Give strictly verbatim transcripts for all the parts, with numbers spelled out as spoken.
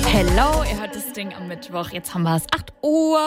Hello, ihr hört das Ding am Mittwoch. Jetzt haben wir es acht Uhr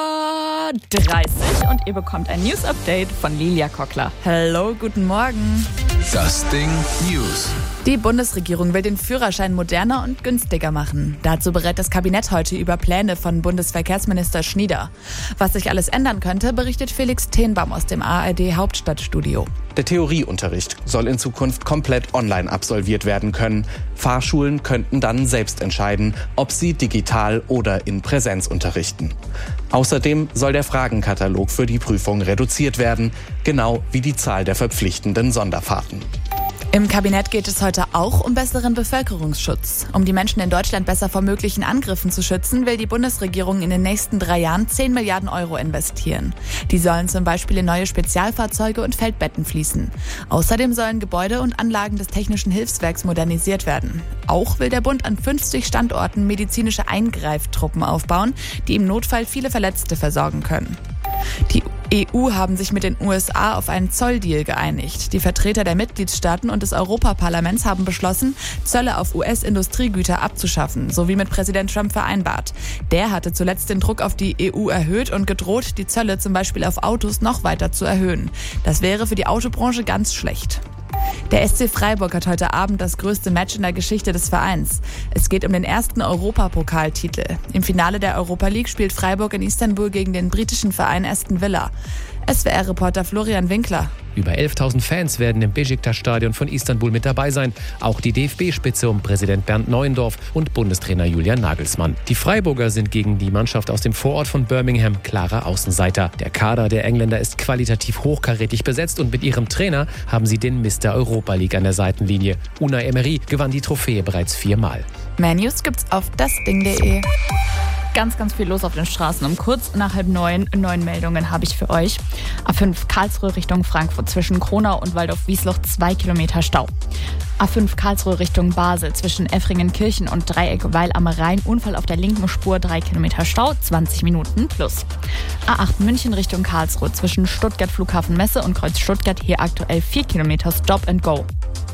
dreißig und ihr bekommt ein News-Update von Lilia Kockler. Hello, guten Morgen. Das Ding News. Die Bundesregierung will den Führerschein moderner und günstiger machen. Dazu berät das Kabinett heute über Pläne von Bundesverkehrsminister Schnieder. Was sich alles ändern könnte, berichtet Felix Tenbaum aus dem A R D-Hauptstadtstudio. Der Theorieunterricht soll in Zukunft komplett online absolviert werden können. Fahrschulen könnten dann selbst entscheiden, ob sie digital oder in Präsenz unterrichten. Außerdem soll der Fragenkatalog für die Prüfung reduziert werden, genau wie die Zahl der verpflichtenden Sonderfahrten. Im Kabinett geht es heute auch um besseren Bevölkerungsschutz. Um die Menschen in Deutschland besser vor möglichen Angriffen zu schützen, will die Bundesregierung in den nächsten drei Jahren zehn Milliarden Euro investieren. Die sollen zum Beispiel in neue Spezialfahrzeuge und Feldbetten fließen. Außerdem sollen Gebäude und Anlagen des Technischen Hilfswerks modernisiert werden. Auch will der Bund an fünfzig Standorten medizinische Eingreiftruppen aufbauen, die im Notfall viele Verletzte versorgen können. Die E U haben sich mit den U S A auf einen Zolldeal geeinigt. Die Vertreter der Mitgliedstaaten und des Europaparlaments haben beschlossen, Zölle auf U S-Industriegüter abzuschaffen, so wie mit Präsident Trump vereinbart. Der hatte zuletzt den Druck auf die E U erhöht und gedroht, die Zölle zum Beispiel auf Autos noch weiter zu erhöhen. Das wäre für die Autobranche ganz schlecht. Der S C Freiburg hat heute Abend das größte Match in der Geschichte des Vereins. Es geht um den ersten Europapokaltitel. Im Finale der Europa League spielt Freiburg in Istanbul gegen den britischen Verein Aston Villa. S W R-Reporter Florian Winkler. Über elftausend Fans werden im Beşiktaş-Stadion von Istanbul mit dabei sein. Auch die D F B-Spitze um Präsident Bernd Neuendorf und Bundestrainer Julian Nagelsmann. Die Freiburger sind gegen die Mannschaft aus dem Vorort von Birmingham klarer Außenseiter. Der Kader der Engländer ist qualitativ hochkarätig besetzt und mit ihrem Trainer haben sie den Mister Europa League an der Seitenlinie. Unai Emery gewann die Trophäe bereits viermal. Mehr News gibt's auf dasding punkt de. Ganz, ganz viel los auf den Straßen. Um kurz nach halb neun, neun Meldungen habe ich für euch. A fünf Karlsruhe Richtung Frankfurt zwischen Kronau und Waldorf-Wiesloch zwei Kilometer Stau. A fünf Karlsruhe Richtung Basel zwischen Effringen-Kirchen und Dreieck-Weil am Rhein. Unfall auf der linken Spur, drei Kilometer Stau, zwanzig Minuten plus. A acht München Richtung Karlsruhe zwischen Stuttgart Flughafen Messe und Kreuz Stuttgart. Hier aktuell vier Kilometer Stop and Go.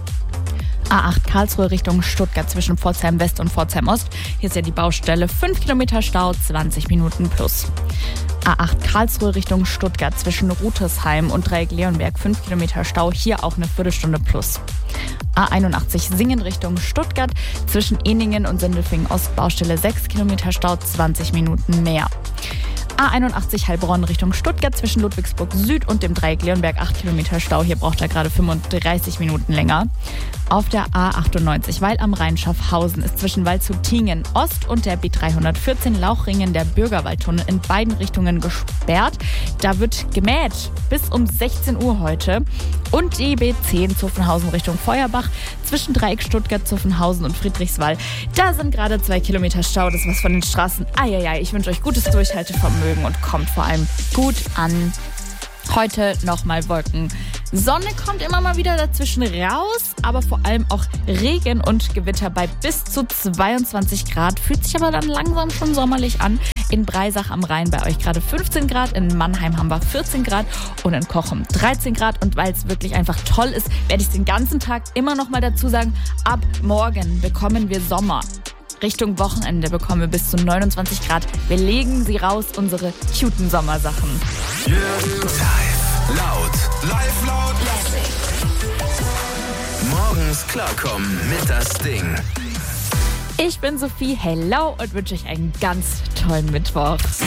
A acht Karlsruhe Richtung Stuttgart zwischen Pforzheim West und Pforzheim Ost. Hier ist ja die Baustelle, fünf Kilometer Stau, zwanzig Minuten plus. A acht Karlsruhe Richtung Stuttgart zwischen Rutesheim und Dreieck-Leonberg, fünf Kilometer Stau, hier auch eine Viertelstunde plus. A einundachtzig Singen Richtung Stuttgart zwischen Eningen und Sindelfingen Ost, Baustelle sechs Kilometer Stau, zwanzig Minuten mehr. A einundachtzig Heilbronn Richtung Stuttgart zwischen Ludwigsburg Süd und dem Dreieck Leonberg acht Kilometer Stau. Hier braucht er gerade fünfunddreißig Minuten länger. Auf der A achtundneunzig Weil am Rhein Schaffhausen ist zwischen Waldshut-Tiengen Ost und der B dreihundertvierzehn Lauchringen der Bürgerwaldtunnel in beiden Richtungen gesperrt. Da wird gemäht bis um sechzehn Uhr heute. Und die B zehn Zuffenhausen Richtung Feuerbach zwischen Dreieck Stuttgart, Zuffenhausen und Friedrichswald. Da sind gerade zwei Kilometer Stau. Das war's von den Straßen. Eieiei, ich wünsche euch gutes Durchhaltevermögen und kommt vor allem gut an. Heute nochmal Wolken. Sonne kommt immer mal wieder dazwischen raus, aber vor allem auch Regen und Gewitter bei bis zu zweiundzwanzig Grad. Fühlt sich aber dann langsam schon sommerlich an. In Breisach am Rhein bei euch gerade fünfzehn Grad, in Mannheim haben wir vierzehn Grad und in Kochum dreizehn Grad. Und weil es wirklich einfach toll ist, werde ich den ganzen Tag immer noch mal dazu sagen, ab morgen bekommen wir Sommer. Richtung Wochenende bekommen wir bis zu neunundzwanzig Grad. Wir legen sie raus, unsere cuten Sommersachen. Yeah. Live laut, live laut, morgens klarkommen mit das Ding. Ich bin Sophie, hello und wünsche euch einen ganz tollen Mittwoch.